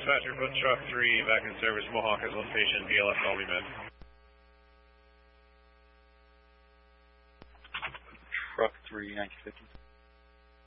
Dispatcher, put truck 3 back in service. Mohawk is on patient. BLS, all be med. Truck 3, 1950.